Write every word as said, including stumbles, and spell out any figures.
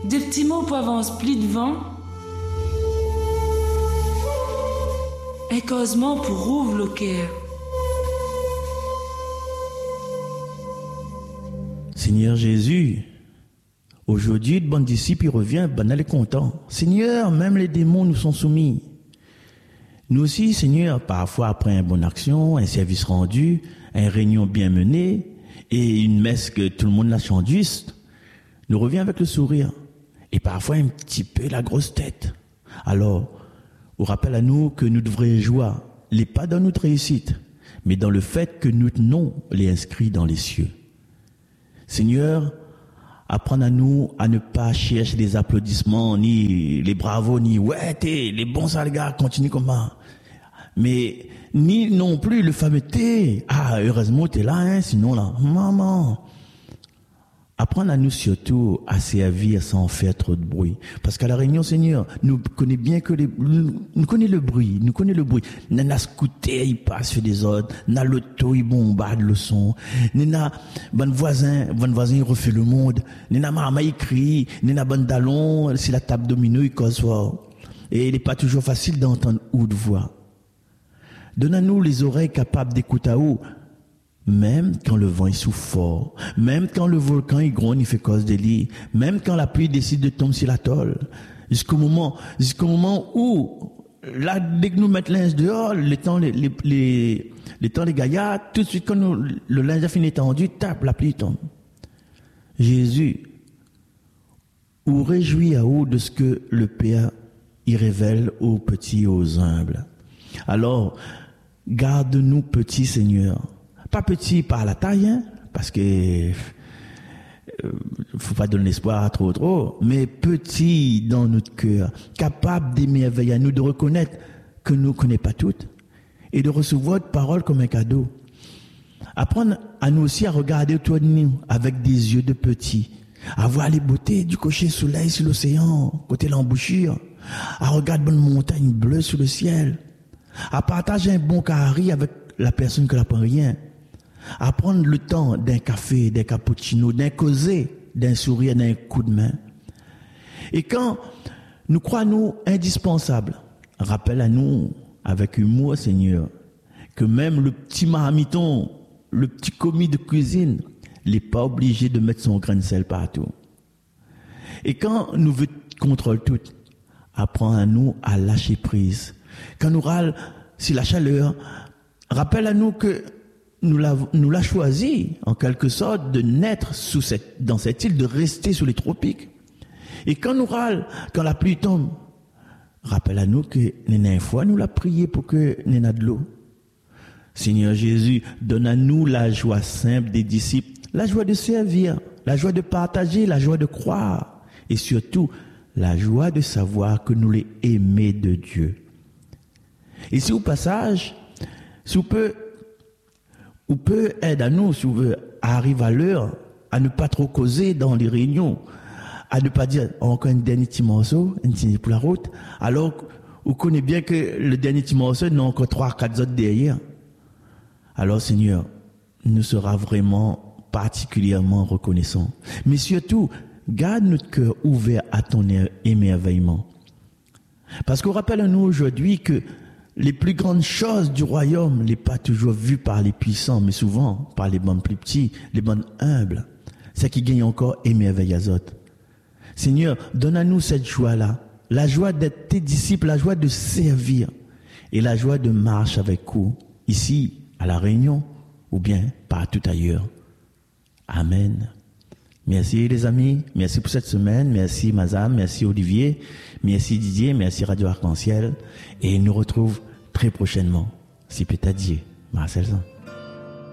Des petits mots pour avancer plus devant. Et causement pour ouvrir le cœur. Seigneur Jésus, aujourd'hui, le bon disciple, il revient, ben, elle est content. Seigneur, même les démons nous sont soumis. Nous aussi, Seigneur, parfois après une bonne action, un service rendu, une réunion bien menée, et une messe que tout le monde l'a chante juste, nous revient avec le sourire. Et parfois un petit peu la grosse tête. Alors, on rappelle à nous que nous devrions jouer, les pas dans notre réussite, mais dans le fait que nous tenons les inscrits dans les cieux. Seigneur, apprends à nous à ne pas chercher les applaudissements, ni les bravos, ni ouais, t'es les bons sales gars, continue comme ça. Mais ni non plus le fameux thé. Ah, heureusement t'es là, hein, sinon là, maman. Apprendre à nous surtout à servir sans faire trop de bruit. Parce qu'à la réunion, Seigneur, nous connaissons bien que les, nous connaissons le bruit, nous connaissons le bruit. Nana scooter, il passe sur des ordres. Nana l'auto, il bombarde le son. Nana, bon voisin, bon voisin, il refait le monde. Nana maman, il crie. Nana bon dallon, si la table domino, il cause fort. Et il n'est pas toujours facile d'entendre ou de voix. Donne-nous les oreilles capables d'écouter à haut. Même quand le vent est souffle fort, même quand le volcan il gronde, il fait cause des lits, même quand la pluie décide de tomber sur l'atoll, jusqu'au moment, jusqu'au moment où, là, dès que nous mettons le linge dehors, les temps, les, les, les, les temps, les gaillards, tout de suite quand nous, le linge a fini tendu, tape, la pluie tombe. Jésus, ou réjouis à haut de ce que le Père y révèle aux petits et aux humbles. Alors, garde-nous petits, Seigneur. Pas petit par la taille, hein, parce que euh, faut pas donner l'espoir trop trop, mais petit dans notre cœur, capable d'émerveiller à nous, de reconnaître que nous ne connaissons pas toutes et de recevoir votre parole comme un cadeau. Apprendre à nous aussi à regarder autour de nous avec des yeux de petits, à voir les beautés du coucher soleil sur l'océan, côté l'embouchure, à regarder bonne montagne bleue sur le ciel, à partager un bon carré avec la personne qui n'apprend rien. À prendre le temps d'un café, d'un cappuccino, d'un causer, d'un sourire, d'un coup de main. Et quand nous croyons indispensables, rappelle à nous, avec humour, Seigneur, que même le petit marmiton, le petit commis de cuisine, n'est pas obligé de mettre son grain de sel partout. Et quand nous veut contrôle tout, apprends à nous à lâcher prise. Quand nous râle si la chaleur, rappelle à nous que nous l'a, nous l'a choisi, en quelque sorte, de naître sous cette, dans cette île, de rester sous les tropiques. Et quand nous râle, quand la pluie tombe, rappelle à nous que, une fois, nous l'a prié pour que nous ayons de l'eau. Seigneur Jésus, donne à nous la joie simple des disciples, la joie de servir, la joie de partager, la joie de croire, et surtout, la joie de savoir que nous les aimés de Dieu. Et si au passage, si on peut, ou peut aider à nous, si on veut, à arriver à l'heure, à ne pas trop causer dans les réunions, à ne pas dire encore un dernier petit morceau, un petit pour la route, alors on connaît bien que le dernier petit morceau, il y a encore trois, quatre autres derrière. Alors Seigneur, nous sera vraiment particulièrement reconnaissants. Mais surtout, garde notre cœur ouvert à ton émerveillement. Parce qu'on rappelle à nous aujourd'hui que les plus grandes choses du royaume n'est pas toujours vues par les puissants, mais souvent par les bonnes plus petits, les bonnes humbles. C'est qui gagne encore émerveille à autres. Seigneur, donne à nous cette joie-là, la joie d'être tes disciples, la joie de servir et la joie de marcher avec vous, ici, à La Réunion, ou bien partout ailleurs. Amen. Merci les amis, merci pour cette semaine, merci Mazam, merci Olivier, merci Didier, merci Radio Arc-en-Ciel, et nous retrouve très prochainement, si peut-être Dieu, Marcel Zan.